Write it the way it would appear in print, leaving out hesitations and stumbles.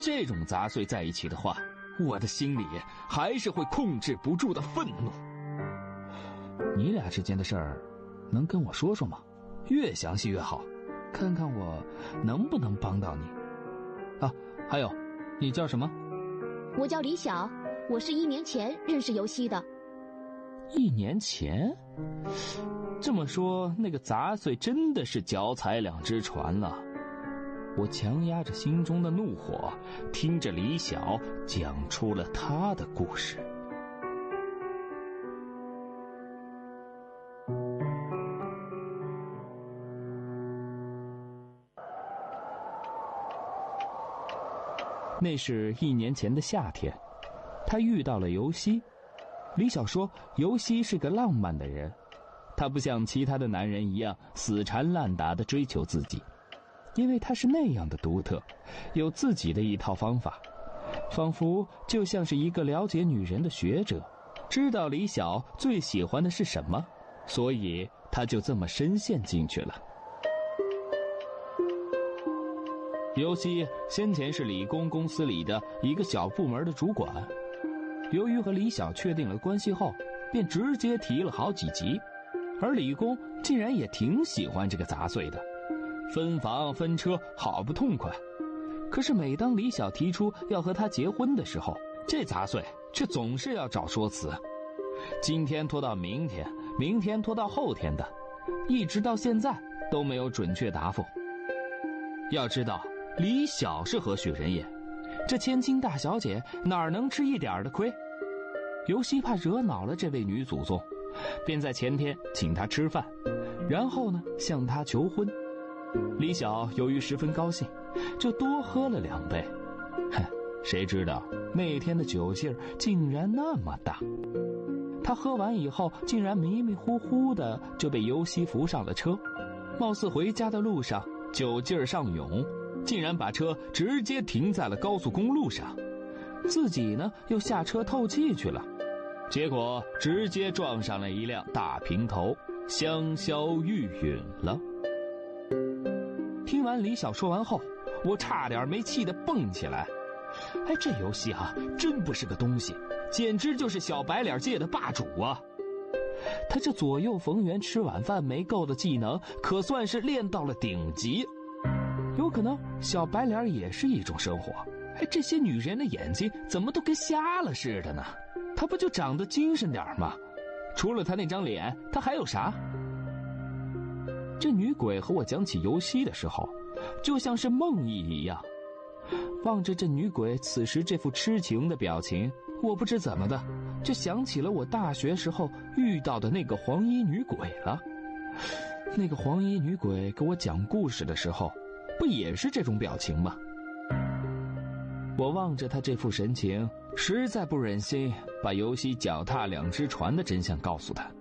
这种杂碎在一起的话，我的心里还是会控制不住的愤怒。你俩之间的事儿，能跟我说说吗？越详细越好，看看我能不能帮到你。啊，还有，你叫什么？ 我叫李晓，我是1年前认识游戏的。 1年前？这么说，那个杂碎真的是脚踩2只船了。我强压着心中的怒火，听着李晓讲出了他的故事。那是1年前的夏天，他遇到了尤西。李晓说，尤西是个浪漫的人，他不像其他的男人一样死缠烂打地追求自己，因为他是那样的独特，有自己的一套方法，仿佛就像是一个了解女人的学者，知道李晓最喜欢的是什么，所以他就这么深陷进去了。尤西先前是理工公司里的一个小部门的主管，由于和李晓确定了关系后，便直接提了好几级，而理工竟然也挺喜欢这个杂碎的，分房分车好不痛快。可是每当李晓提出要和他结婚的时候，这杂碎却总是要找说辞，今天拖到明天，明天拖到后天的，一直到现在都没有准确答复。要知道李晓是何许人也，这千金大小姐哪能吃一点的亏？尤西怕惹恼了这位女祖宗，便在前天请她吃饭，然后呢向她求婚。李晓由于十分高兴，就多喝了2杯。谁知道那天的酒劲儿竟然那么大，他喝完以后竟然迷迷糊糊的就被尤西扶上了车，貌似回家的路上酒劲儿上涌，竟然把车直接停在了高速公路上，自己呢又下车透气去了，结果直接撞上了一辆大平头，香消玉殒了。听完李晓说完后，我差点没气得蹦起来。这游戏真不是个东西，简直就是小白脸界的霸主啊！他这左右逢源吃晚饭没够的技能，可算是练到了顶级。有可能小白脸也是一种生活。这些女人的眼睛怎么都跟瞎了似的呢？她不就长得精神点吗？除了她那张脸，她还有啥？这女鬼和我讲起游戏的时候，就像是梦呓一样。望着这女鬼此时这副痴情的表情，我不知怎么的就想起了我大学时候遇到的那个黄衣女鬼了。那个黄衣女鬼给我讲故事的时候，不也是这种表情吗？我望着她这副神情，实在不忍心把游戏脚踏2只船的真相告诉她。